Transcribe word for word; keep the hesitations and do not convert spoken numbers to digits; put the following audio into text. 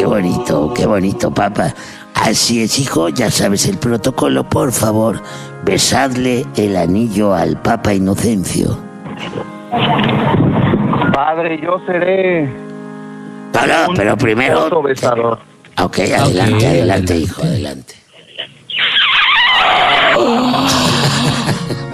qué bonito, qué bonito, papá. Así es, hijo, ya sabes el protocolo. Por favor, besadle el anillo al Papa Inocencio. Padre, yo seré... Pero, pero primero... besador. Ok, adelante, okay, adelante, hijo, adelante.